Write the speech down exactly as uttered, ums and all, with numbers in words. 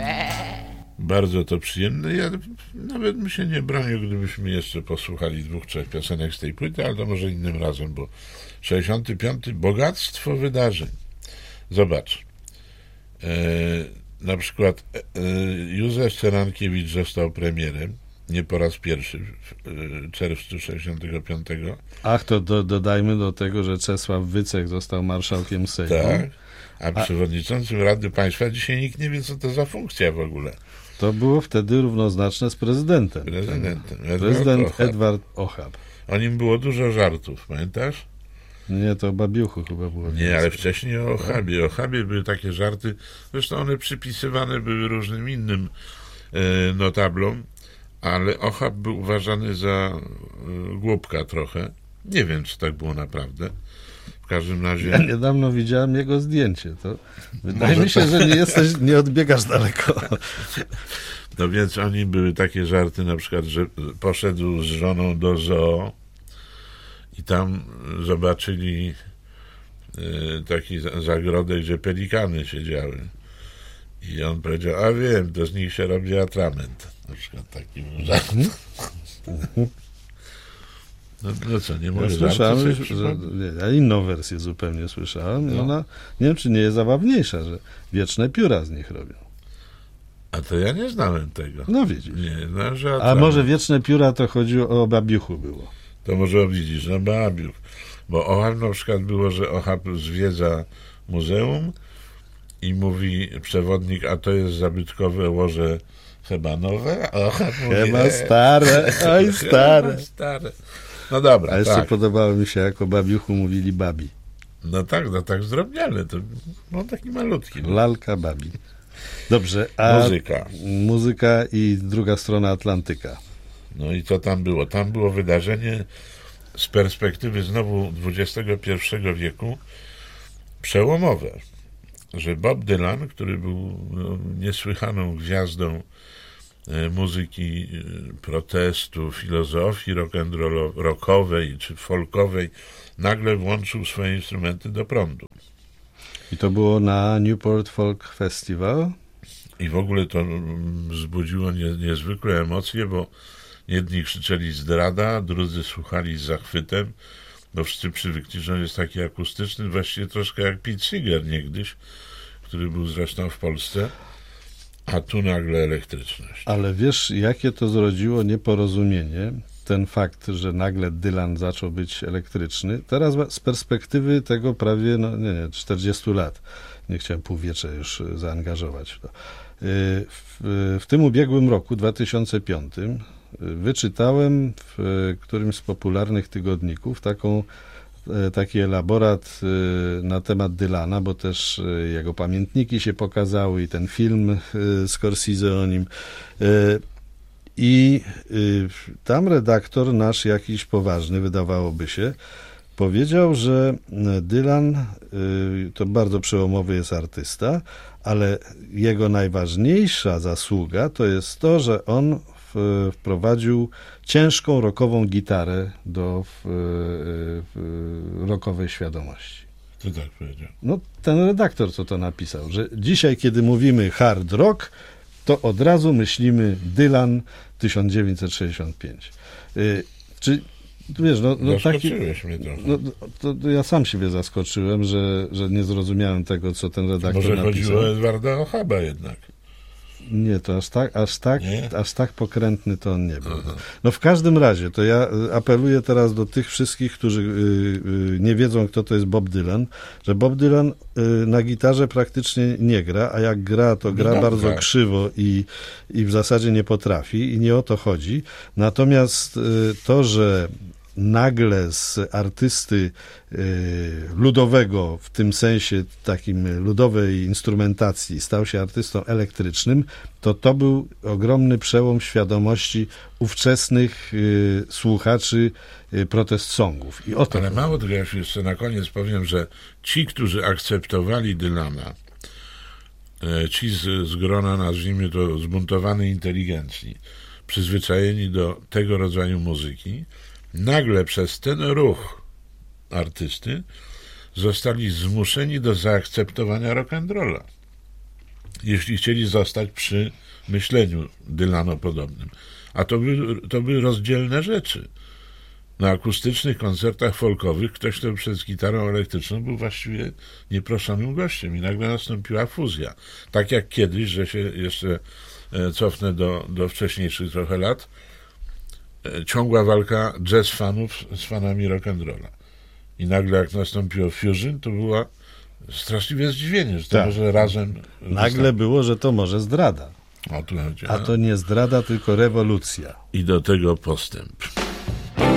Bardzo to przyjemne. Ja nawet bym się nie bronił, gdybyśmy jeszcze posłuchali dwóch, trzech piosenek z tej płyty, ale to może innym razem, bo sześćdziesiąty piąty bogactwo wydarzeń. Zobacz. E, na przykład e, Józef Cerankiewicz został premierem, nie po raz pierwszy, w czerwcu sześćdziesiątego piątego. Ach, to do, dodajmy do tego, że Czesław Wycek został marszałkiem Sejmu. Tak, a, a przewodniczącym Rady Państwa dzisiaj nikt nie wie, co to za funkcja w ogóle. To było wtedy równoznaczne z prezydentem. Prezydentem. Prezydent Ochab. Edward Ochab. O nim było dużo żartów, pamiętasz? Nie, to o Babiuchu chyba było. Nie, więcej. Ale wcześniej o Ochabie. O Ochabie były takie żarty, zresztą one przypisywane były różnym innym e, notablom, ale Ochab był uważany za e, głupka trochę. Nie wiem, czy tak było naprawdę. W każdym razie... Ja niedawno widziałem jego zdjęcie. To wydaje mi się, tak, że nie jesteś, nie odbiegasz daleko. No więc o nim były takie żarty, na przykład, że poszedł z żoną do zoo i tam zobaczyli y, taki zagrodę, gdzie pelikany siedziały. I on powiedział, a wiem, to z nich się robi atrament. Na przykład taki był żart. No, no co, nie mogę. Ja słyszałem, że, że ja inną wersję zupełnie słyszałem. No. Ona, nie wiem, czy nie jest zabawniejsza, że wieczne pióra z nich robią. A to ja nie znałem tego. No widzisz. Nie, no, że A może wieczne pióra to chodziło o Babiuchu było. To może widzisz, no Babiuch. Bo Ochab na przykład było, że Ochab zwiedza muzeum i mówi przewodnik, a to jest zabytkowe łoże chyba nowe, a Ochab mówi, chyba stare, oj stare. stare. No dobra, a jeszcze tak. podobało mi się, jak o Babiuchu mówili babi. No tak, no tak zdrobniale. To no taki malutki. No. Lalka babi. Dobrze, a muzyka. Muzyka i druga strona Atlantyka. No i co tam było? Tam było wydarzenie z perspektywy znowu dwudziestego pierwszego wieku przełomowe, że Bob Dylan, który był no, niesłychaną gwiazdą e, muzyki e, protestu, filozofii rock'n'rollowej, rockowej czy folkowej, nagle włączył swoje instrumenty do prądu. I to było na Newport Folk Festival? I w ogóle to wzbudziło nie, niezwykłe emocje, bo jedni krzyczeli zdrada, drudzy słuchali z zachwytem, bo wszyscy przywykli, że on jest taki akustyczny, właściwie troszkę jak Pete Seeger niegdyś, który był zresztą w Polsce, a tu nagle elektryczność. Ale wiesz, jakie to zrodziło nieporozumienie, ten fakt, że nagle Dylan zaczął być elektryczny, teraz z perspektywy tego prawie, no nie, nie, czterdziestu lat, nie chciałem półwiecza już zaangażować w to. W, w tym ubiegłym roku, dwa tysiące piątym, wyczytałem w którymś z popularnych tygodników taką, taki elaborat na temat Dylana, bo też jego pamiętniki się pokazały i ten film Scorsese o nim. I tam redaktor nasz jakiś poważny, wydawałoby się, powiedział, że Dylan to bardzo przełomowy jest artysta, ale jego najważniejsza zasługa to jest to, że on wprowadził ciężką rockową gitarę do w, w, rockowej świadomości. Kto tak powiedział? No ten redaktor, co to napisał, że dzisiaj, kiedy mówimy hard rock, to od razu myślimy Dylan tysiąc dziewięćset sześćdziesiąt pięć. Yy, czy wiesz, no, no taki, mnie trochę. No, to, to ja sam siebie zaskoczyłem, że, że nie zrozumiałem tego, co ten redaktor Może napisał. chodziło o Edwarda Ochaba jednak. Nie, to aż tak, aż tak, aż tak pokrętny to on nie był. Aha. No w każdym razie, to ja apeluję teraz do tych wszystkich, którzy y, y, nie wiedzą, kto to jest Bob Dylan, że Bob Dylan y, na gitarze praktycznie nie gra, a jak gra, to gra no, bardzo tak. krzywo i, i w zasadzie nie potrafi i nie o to chodzi. Natomiast y, to, że nagle z artysty y, ludowego, w tym sensie takim ludowej instrumentacji, stał się artystą elektrycznym, to to był ogromny przełom świadomości ówczesnych y, słuchaczy y, protest songów. I o to Ale mało tego, ja jeszcze na koniec powiem, że ci, którzy akceptowali Dylana, y, ci z, z grona, nazwijmy to, zbuntowanej inteligencji, przyzwyczajeni do tego rodzaju muzyki, nagle przez ten ruch artysty zostali zmuszeni do zaakceptowania rock'n'rolla. jeśli chcieli zostać przy myśleniu Dylano-podobnym. A to były, to były rozdzielne rzeczy. Na akustycznych koncertach folkowych ktoś, kto przez gitarą elektryczną był właściwie nieproszonym gościem i nagle nastąpiła fuzja. Tak jak kiedyś, że się jeszcze cofnę do, do wcześniejszych trochę lat, ciągła walka jazz fanów z fanami rock'n'rolla. I nagle jak nastąpiło fusion, to była straszliwe zdziwienie, że to tak. może razem... Nagle wystąpi. było, że to może zdrada. O, tu chodzi, a to nie zdrada, tylko rewolucja. I do tego postęp.